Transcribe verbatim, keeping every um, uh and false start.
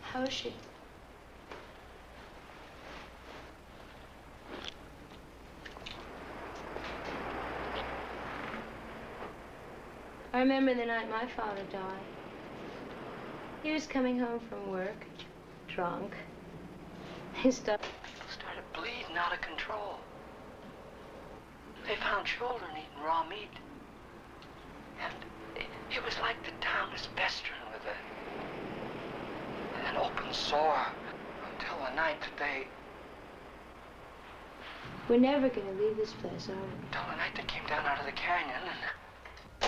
How is she? I remember the night my father died. He was coming home from work, drunk. His stuff started bleeding out of control. They found children eating raw meat. And it, it was like the town was festering with a, an open sore until the night that they... We're never gonna leave this place, are we? Until the night they came down out of the canyon and...